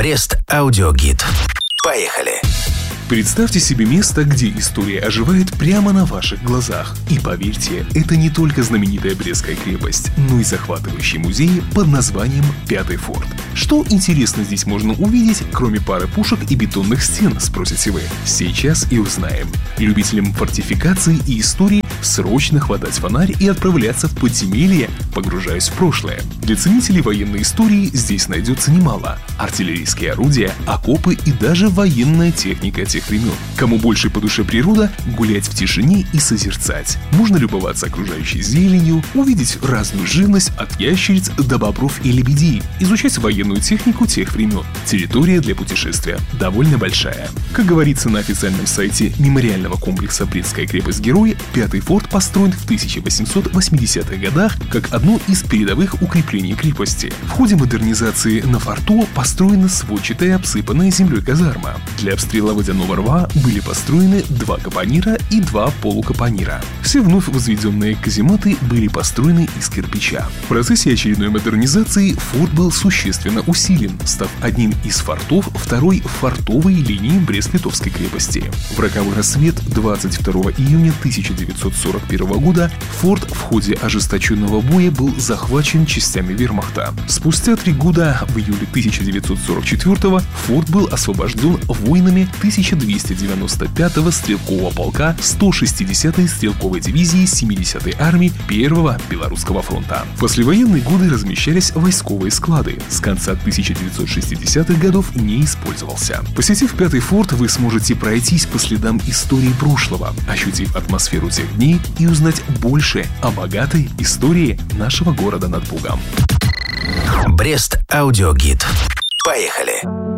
Брест аудиогид. Поехали! Представьте себе место, где история оживает прямо на ваших глазах. И поверьте, это не только знаменитая Брестская крепость, но и захватывающий музей под названием «Пятый форт». Что интересно здесь можно увидеть, кроме пары пушек и бетонных стен, спросите вы? Сейчас и узнаем. Любителям фортификации и истории срочно хватать фонарь и отправляться в подземелье, погружаясь в прошлое. Для ценителей военной истории здесь найдется немало. Артиллерийские орудия, окопы и даже военная техника тех времен. Кому больше по душе природа, гулять в тишине и созерцать. Можно любоваться окружающей зеленью, увидеть разную живность от ящериц до бобров и лебедей, изучать военную технику тех времен. Территория для путешествия довольно большая. Как говорится на официальном сайте мемориального комплекса «Брестская крепость-герой», Пятый форт построен в 1880-х годах как одно из передовых укреплений крепости. В ходе модернизации на форту построена сводчатая обсыпанная землей казарма. Для обстрела водяного рва были построены 2 капонира и 2 полукапонира. Все вновь возведенные казематы были построены из кирпича. В процессе очередной модернизации форт был существенно усилен, став одним из фортов второй фортовой линии Брест-Литовской крепости. В роковой рассвет 22 июня 1941 года форт в ходе ожесточенного боя был захвачен частями вермахта. Спустя 3 года, в июле 1944 форт был освобожден воинами 1295-го стрелкового полка 160-й стрелковой дивизии 70-й армии 1-го Белорусского фронта. В послевоенные годы размещались войсковые склады. С конца 1960-х годов не использовался. Посетив Пятый форт, вы сможете пройтись по следам истории прошлого, ощутив атмосферу тех дней и узнать больше о богатой истории нашего города над Бугом. Брест аудиогид. Поехали!